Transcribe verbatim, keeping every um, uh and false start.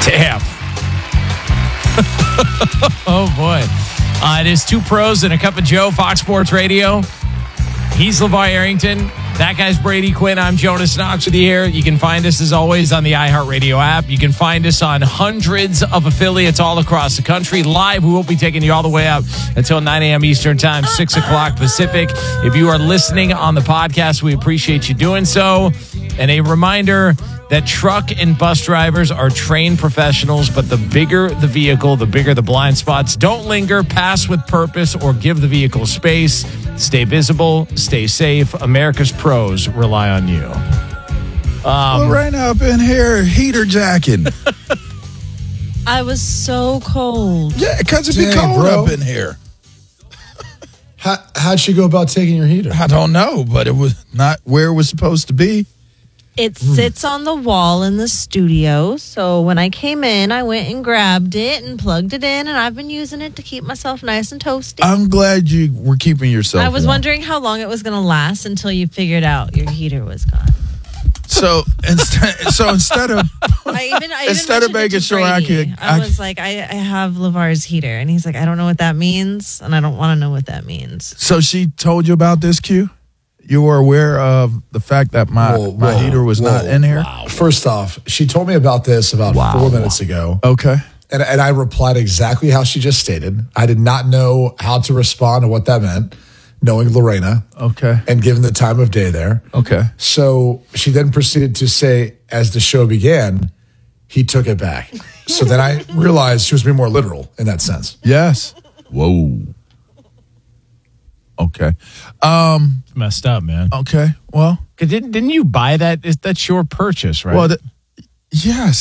Damn. Oh, boy. Uh, it is two pros and a cup of Joe, Fox Sports Radio. He's LeVar Arrington. That guy's Brady Quinn. I'm Jonas Knox with you here. You can find us, as always, on the iHeartRadio app. You can find us on hundreds of affiliates all across the country. Live, we will be taking you all the way up until nine a.m. Eastern Time, six o'clock Pacific. If you are listening on the podcast, we appreciate you doing so. And a reminder that truck and bus drivers are trained professionals, but the bigger the vehicle, the bigger the blind spots. Don't linger, pass with purpose, or give the vehicle space. Stay visible, stay safe. America's pros rely on you. Um, Lorraine up in here, heater jacking. I was so cold. Yeah, because it'd be cold bro. up in here. How, how'd she go about taking your heater? I don't know, but it was not where it was supposed to be. It sits on the wall in the studio. So when I came in, I went and grabbed it and plugged it in, and I've been using it to keep myself nice and toasty. I'm glad you were keeping yourself I was warm. wondering how long it was going to last until you figured out your heater was gone. So instead, so instead of I even, I even instead of making sure I could, I, I was like, I, I have LeVar's heater, and he's like, I don't know what that means, and I don't want to know what that means. So she told you about this, Q? You were aware of the fact that my, whoa, my whoa, heater was whoa, not in here? Wow. First off, she told me about this about wow. four minutes ago. Okay. And, and I replied exactly how she just stated. I did not know how to respond to what that meant, knowing Lorena. Okay. And given the time of day there. Okay. So she then proceeded to say, as the show began, he took it back. So then I realized she was being more literal in that sense. Yes. Whoa. Okay. Um, Messed up, man. okay. Well, Didn't, didn't you buy that? That's your purchase, right? well, the, yes.